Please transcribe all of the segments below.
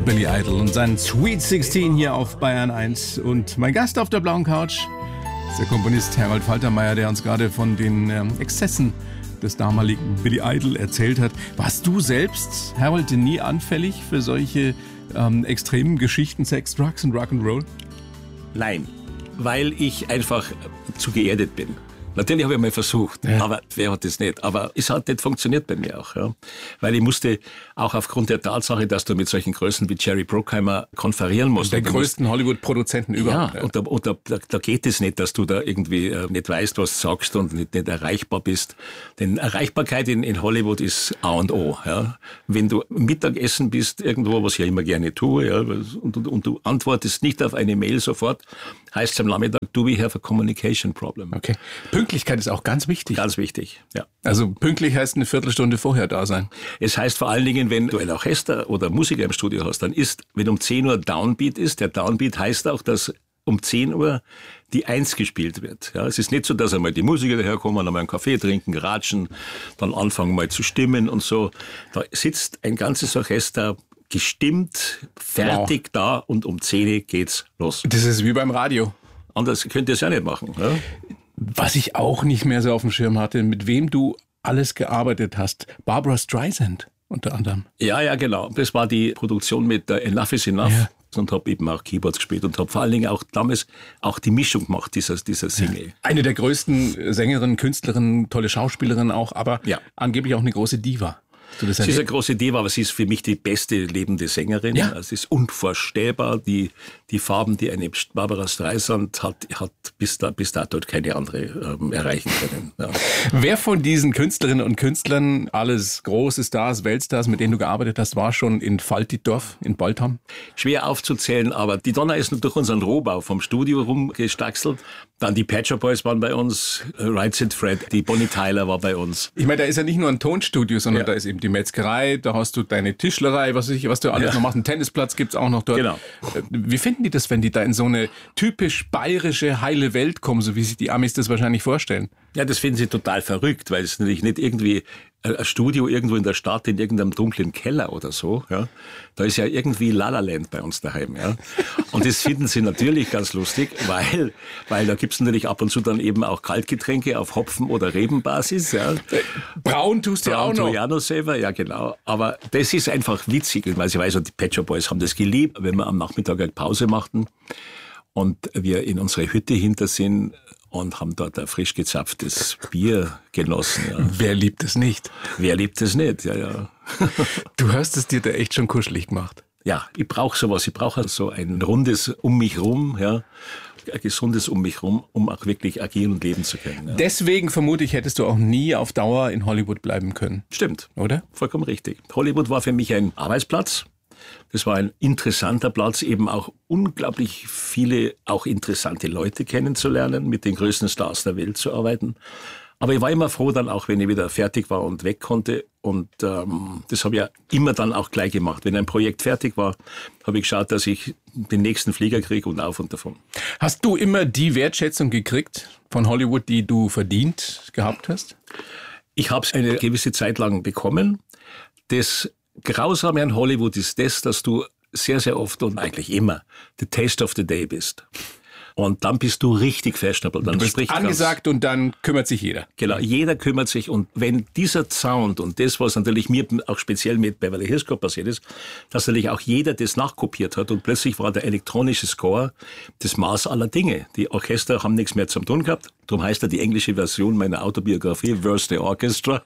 Billy Idol und sein Sweet 16 hier auf Bayern 1. Und mein Gast auf der blauen Couch ist der Komponist Harold Faltermeier, der uns gerade von den Exzessen des damaligen Billy Idol erzählt hat. Warst du selbst, Harold, nie anfällig für solche extremen Geschichten, Sex, Drugs und Rock'n'Roll? Nein, weil ich einfach zu geerdet bin. Natürlich habe ich mal versucht, aber wer hat das nicht? Aber es hat nicht funktioniert bei mir auch. Ja. Weil ich musste auch aufgrund der Tatsache, dass du mit solchen Größen wie Jerry Bruckheimer konferieren musst. Der größten Hollywood-Produzenten überhaupt. Ja, und da geht es nicht, dass du da irgendwie nicht weißt, was du sagst und nicht erreichbar bist. Denn Erreichbarkeit in Hollywood ist A und O. Ja. Wenn du Mittagessen bist irgendwo, was ich ja immer gerne tue, ja, und du antwortest nicht auf eine Mail sofort, heißt es am Nachmittag, do we have a communication problem? Okay. Pünktlichkeit ist auch ganz wichtig. Ganz wichtig, ja. Also pünktlich heißt eine Viertelstunde vorher da sein. Es heißt vor allen Dingen, wenn du ein Orchester oder Musiker im Studio hast, dann ist, wenn um 10 Uhr Downbeat ist, der Downbeat heißt auch, dass um 10 Uhr die 1 gespielt wird. Ja, es ist nicht so, dass einmal die Musiker daherkommen, einmal einen Kaffee trinken, ratschen, dann anfangen mal zu stimmen und so. Da sitzt ein ganzes Orchester gestimmt, fertig da und um 10 Uhr geht's los. Das ist wie beim Radio. Anders könnt ihr es ja nicht machen. Ja? Was ich auch nicht mehr so auf dem Schirm hatte, mit wem du alles gearbeitet hast. Barbra Streisand unter anderem. Ja, genau. Das war die Produktion mit Enough is Enough. Ja. Und habe eben auch Keyboards gespielt und habe vor allen Dingen auch damals auch die Mischung gemacht, dieser Single. Eine der größten Sängerinnen, Künstlerinnen, tolle Schauspielerin auch, aber angeblich auch eine große Diva. Sie ist eine große Diva, aber sie ist für mich die beste lebende Sängerin. Ja. Es ist unvorstellbar, die Farben, die eine Barbra Streisand hat bis dato keine andere erreichen können. Ja. Wer von diesen Künstlerinnen und Künstlern, alles große Stars, Weltstars, mit denen du gearbeitet hast, war schon in Faltitdorf in Baltham? Schwer aufzuzählen, aber die Donna ist durch unseren Rohbau vom Studio rumgestaxelt. Dann die Pet Shop Boys waren bei uns, Right Said Fred, die Bonnie Tyler war bei uns. Ich meine, da ist ja nicht nur ein Tonstudio, sondern da ist eben die Metzgerei, da hast du deine Tischlerei, was du alles noch machst. Einen Tennisplatz gibt's auch noch dort. Genau. Wie finden die das, wenn die da in so eine typisch bayerische, heile Welt kommen, so wie sich die Amis das wahrscheinlich vorstellen? Ja, das finden sie total verrückt, weil es natürlich nicht irgendwie ein Studio irgendwo in der Stadt, in irgendeinem dunklen Keller oder so. Ja. Da ist ja irgendwie La La Land bei uns daheim. Ja. Und das finden sie natürlich ganz lustig, weil da gibt's natürlich ab und zu dann eben auch Kaltgetränke auf Hopfen- oder Rebenbasis. Ja. Braun tust du auch noch. Ja, noch selber, ja genau. Aber das ist einfach witzig, weil ich weiß, die Pet Shop Boys haben das geliebt, wenn wir am Nachmittag eine Pause machten und wir in unsere Hütte hinter sind und haben dort ein frisch gezapftes Bier genossen. Ja. Wer liebt es nicht? Wer liebt es nicht, ja. Du hast es dir da echt schon kuschelig gemacht. Ja, ich brauche sowas. Ich brauche so ein rundes um mich rum, ja. Ein gesundes um mich rum, um auch wirklich agieren und leben zu können. Ja. Deswegen vermute ich, hättest du auch nie auf Dauer in Hollywood bleiben können. Stimmt. Oder? Vollkommen richtig. Hollywood war für mich ein Arbeitsplatz. Das war ein interessanter Platz, eben auch unglaublich viele, auch interessante Leute kennenzulernen, mit den größten Stars der Welt zu arbeiten. Aber ich war immer froh dann auch, wenn ich wieder fertig war und weg konnte. Und das habe ich ja immer dann auch gleich gemacht. Wenn ein Projekt fertig war, habe ich geschaut, dass ich den nächsten Flieger kriege und auf und davon. Hast du immer die Wertschätzung gekriegt von Hollywood, die du verdient gehabt hast? Ich habe es eine gewisse Zeit lang bekommen. Das Grausame an Hollywood ist das, dass du sehr, sehr oft und eigentlich immer the taste of the day bist. Und dann bist du richtig fashionable. Dann du bist angesagt und dann kümmert sich jeder. Genau, jeder kümmert sich. Und wenn dieser Sound und das, was natürlich mir auch speziell mit Beverly Hills Cop passiert ist, dass natürlich auch jeder das nachkopiert hat und plötzlich war der elektronische Score das Maß aller Dinge. Die Orchester haben nichts mehr zum tun gehabt. Darum heißt ja die englische Version meiner Autobiografie Verse the Orchestra.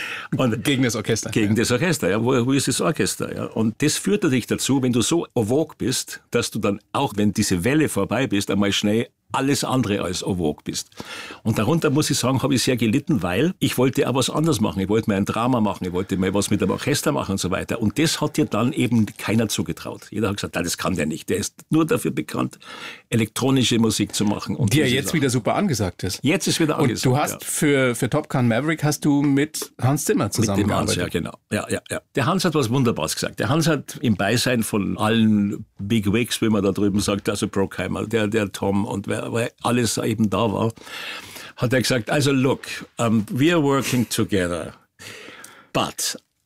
Und gegen das Orchester. Gegen das Orchester, ja. Wo ist das Orchester? Ja? Und das führt dich dazu, wenn du so vogue bist, dass du dann auch, wenn diese Welle vorbei bist, einmal schnell alles andere als vogue bist. Und darunter, muss ich sagen, habe ich sehr gelitten, weil ich wollte auch was anderes machen. Ich wollte mal ein Drama machen, ich wollte mal was mit dem Orchester machen und so weiter. Und das hat dir dann eben keiner zugetraut. Jeder hat gesagt, das kann der nicht. Der ist nur dafür bekannt, elektronische Musik zu machen. Und die ja jetzt wieder super angesagt ist. Jetzt ist wieder angesagt. Und du hast für Top Gun Maverick hast du mit Hans Zimmer zusammengearbeitet. Mit dem Hans, ja, genau. Ja. Der Hans hat was Wunderbares gesagt. Der Hans hat im Beisein von allen Big Wigs, wie man da drüben sagt, also Bruckheimer, der Tom und wer alles eben da war, hat er gesagt, also look, we are working together, but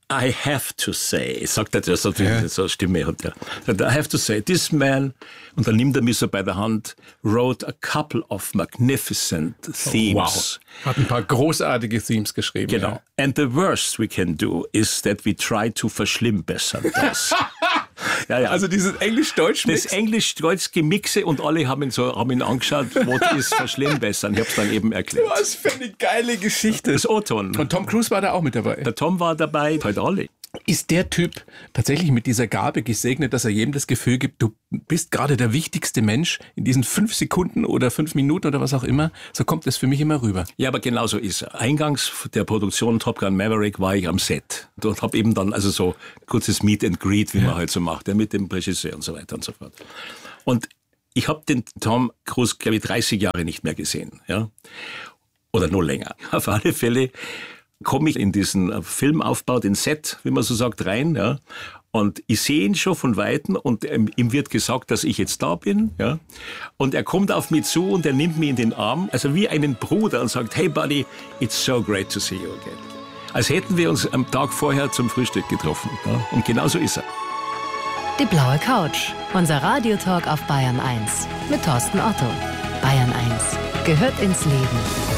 I have to say, sagt er, so eine Stimme hat er. I have to say, this man, und dann nimmt er mich so bei der Hand, wrote a couple of magnificent themes. Wow. Hat ein paar großartige Themes geschrieben. Genau. Ja. And the worst we can do is that we try to verschlimmbessern das. Ja. Also dieses Englisch-Deutsch-Mix. Das Englisch-Deutsch-Gemixe und alle haben ihn angeschaut, was ist verschlimmbessern. Ich habe es dann eben erklärt. Was für eine geile Geschichte. Das O-Ton. Und Tom Cruise war da auch mit dabei. Der Tom war dabei, halt alle. Ist der Typ tatsächlich mit dieser Gabe gesegnet, dass er jedem das Gefühl gibt, du bist gerade der wichtigste Mensch in diesen 5 Sekunden oder 5 Minuten oder was auch immer? So kommt es für mich immer rüber. Ja, aber genau so ist er. Eingangs der Produktion Top Gun Maverick war ich am Set. Dort habe eben dann also so kurzes Meet and Greet, wie man halt so macht, mit dem Regisseur und so weiter und so fort. Und ich habe den Tom Cruise, glaube ich, 30 Jahre nicht mehr gesehen. Ja? Oder nur länger. Auf alle Fälle komme ich in diesen Filmaufbau, den Set, wie man so sagt, rein, ja. Und ich sehe ihn schon von Weitem und ihm wird gesagt, dass ich jetzt da bin, ja. Und er kommt auf mich zu und er nimmt mich in den Arm, also wie einen Bruder und sagt, hey Buddy, it's so great to see you again. Als hätten wir uns am Tag vorher zum Frühstück getroffen, ja. Und genau so ist er. Die blaue Couch, unser Radiotalk auf Bayern 1 mit Thorsten Otto. Bayern 1 gehört ins Leben.